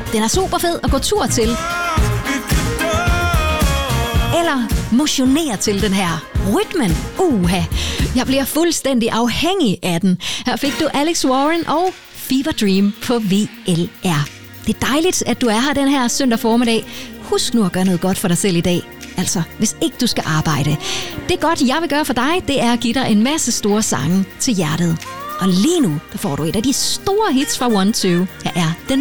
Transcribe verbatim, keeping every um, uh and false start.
Den er super fed at gå tur til. Eller motionere til den her. Rytmen, uha. Jeg bliver fuldstændig afhængig af den. Her fik du Alex Warren og Fever Dream på V L R. Det er dejligt, at du er her den her søndag formiddag. Husk nu at gøre noget godt for dig selv i dag. Altså, hvis ikke du skal arbejde. Det godt, jeg vil gøre for dig, det er at give dig en masse store sange til hjertet. Og lige nu, der får du et af de store hits fra one two. Her er den